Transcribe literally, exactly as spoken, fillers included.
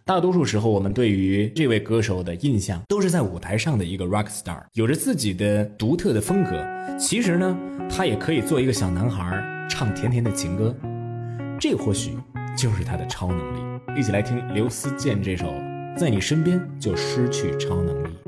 大多数时候我们对于这位歌手的印象都是在舞台上的一个 rock star， 有着自己的独特的风格。其实呢，他也可以做一个小男孩唱甜甜的情歌，这或许就是他的超能力。一起来听刘思健这首《在你身边就失去超能力》。